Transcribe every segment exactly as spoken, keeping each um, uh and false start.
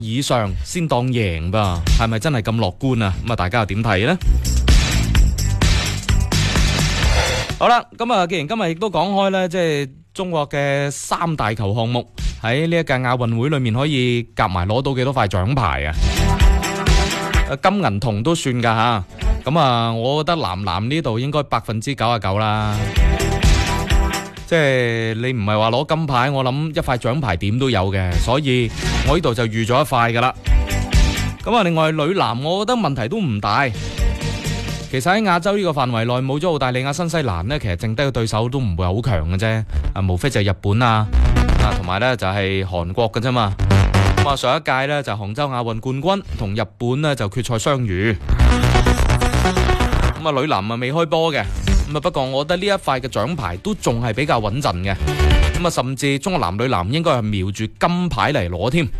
以上先當贏吧，係咪真係咁樂觀啊？咁啊，大家又點睇呢？好啦，咁啊，既然今日亦都講開咧，即係中國嘅三大球項目喺呢一屆亞運會裏面可以夾埋攞到幾多塊獎牌啊？金銀銅都算噶吓，咁啊，我覺得男籃呢度應該百分之九十九啦。即係你唔係話攞金牌，我諗一塊獎牌點都有嘅，所以我呢度就預咗一塊噶啦。咁啊，另外女籃，我覺得問題都唔大。其實喺亞洲呢個範圍內，冇咗澳大利亞、新西蘭呢，其實剩低嘅對手都唔會好強嘅啫。啊，無非就係日本啊，啊，同埋呢就係韓國嘅啫嘛。咁啊，上一屆呢就杭州亞運冠軍同日本呢就決賽相遇。咁啊，女籃啊未開波嘅。咁啊，不過我覺得呢一塊嘅獎牌都仲係比較穩陣嘅。咁啊，甚至中國男女籃應該係瞄住金牌嚟攞添。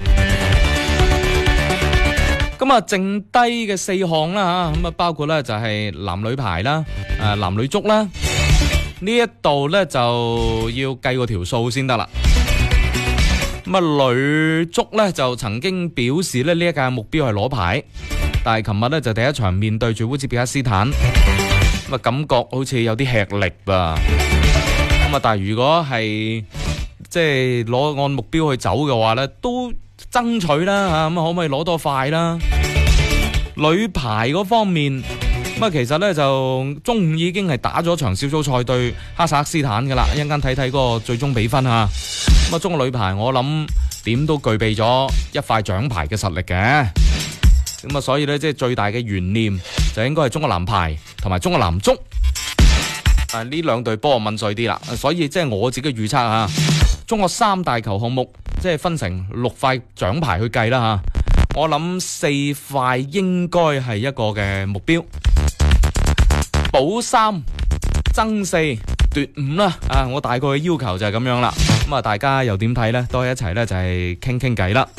咁啊，剩低嘅四項啦吓，咁啊包括咧就係男女排啦，誒男女足啦，呢一度咧就要計個條數先得啦。咁啊，女足咧就曾經表示咧呢一屆目標係攞牌，但係琴日咧就第一場面對住烏茲別克斯坦，咁啊感覺好似有啲吃力噃。咁啊，但係如果係即係攞按目標去走嘅話咧，都爭取啦吓，咁可唔可以攞多塊啦？女排嗰方面，咁啊其實咧就中午已經係打咗場小組賽對哈薩克斯坦噶啦，一陣間睇睇嗰個最終比分吓。咁啊，中國女排我諗點都具備咗一塊獎牌嘅實力嘅。咁啊，所以咧即係最大嘅懸念就應該係中國男排同埋中國男足。啊，呢兩隊波問碎啲啦，所以即係我自己預測吓，中國三大球項目。即係分成六塊獎牌去計啦吓，我諗四塊應該係一個嘅目標，保三爭四奪五啦。啊，我大概嘅要求就係咁樣啦。咁啊，大家又點睇呢？都係一齊呢，就係傾傾偈啦。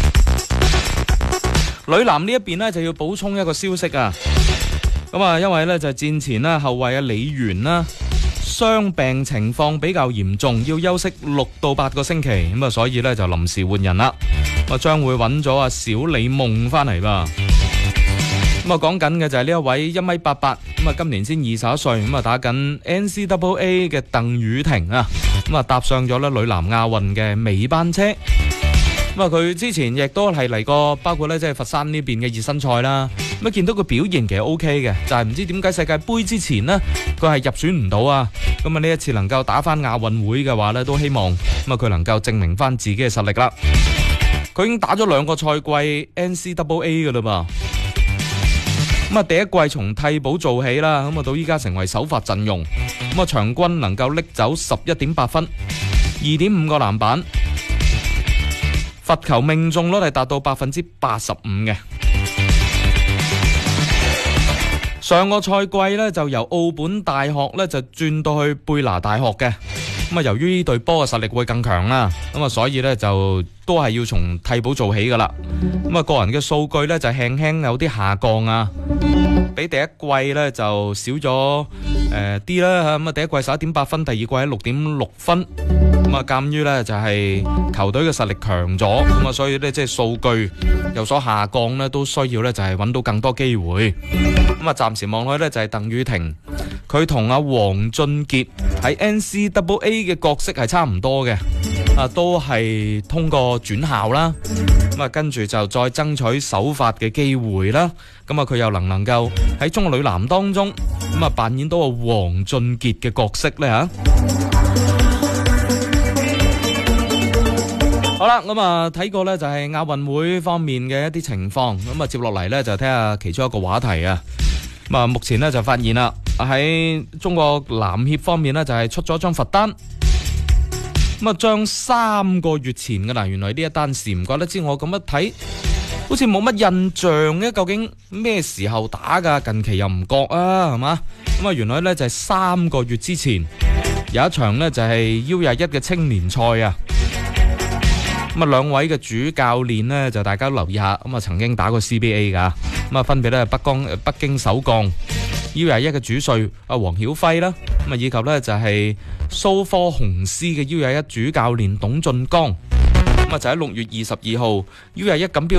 女籃呢一邊呢，就要補充一個消息啊。咁啊，因為呢，就係戰前啦，後衛啊李源啦。傷病情況比較嚴重，要休息六到八個星期，咁啊，所以咧就臨時換人啦。我將會揾咗阿小李夢翻嚟吧。咁啊，講緊嘅就係呢一位一米八八，咁啊，今年先二十一歲，咁啊，打緊 N C A A 嘅鄧雨婷啊，咁啊，搭上咗咧女籃亞運嘅尾班車。咁啊，佢之前亦都係嚟過，包括咧即係佛山呢邊嘅熱身賽啦。咁啊，見到佢表現其實 O K 嘅，就係唔知點解世界盃之前呢，佢係入選唔到啊。咁啊，呢一次能夠打翻亞運會嘅話呢，都希望咁啊佢能夠證明翻自己嘅實力啦。佢已經打咗兩個賽季 N C A A 嘅啦噃。咁啊，第一季從替補做起啦，咁啊到依家成為首發陣容。咁啊，場均能夠拎走十一點八分，二點五個籃板，罰球命中率係達到百分之八十五嘅。上個賽季呢，就由奧本大學呢，就轉到去貝拿大學嘅。咁啊，由於呢隊波嘅實力會更強啦，咁啊，所以呢，就都係要從替補做起噶啦。咁啊，個人嘅數據呢，就輕輕有啲下降啊，比第一季呢，就少咗誒啲啦吓。咁啊，第一季十一點八分，第二季喺六點六分。咁啊，鑒於呢，就係球隊嘅實力強咗，咁啊，所以呢，即係數據有所下降呢，都需要呢，就係揾到更多機會。咁啊，暫時望落去呢，就係鄧雨婷，佢同阿黃俊傑喺 N C A A 嘅角色係差唔多嘅，啊，都係通過轉校啦，咁啊，跟住就再爭取首發嘅機會啦。咁啊，佢又能唔能夠喺中國女籃當中咁啊扮演到阿黃俊傑嘅角色呢？吓？好啦，咁啊睇過呢就係亞運會方面嘅一啲情況，咁啊接落嚟呢就睇下其中一個話題啊。咁啊目前呢就發現啦，喺中國籃協方面呢就係出咗張罰單，咁啊將三個月前噶啦，原來呢一單事唔怪得知我咁一睇，好似冇乜印象嘅，究竟咩時候打噶？近期又唔覺啊，係嘛？咁啊原來呢就係三個月之前有一場呢就係 U 廿一嘅青年賽啊。咁啊，兩位嘅主教練呢，就大家都留意下，咁啊曾經打過 C B A 噶，咁啊分別咧北江北京首鋼 U 廿一嘅主帥阿黃曉輝啦，咁啊以及咧就係蘇科雄獅嘅 U 廿一主教練董俊江，咁咁啊就喺六月二十二號 U 廿一錦標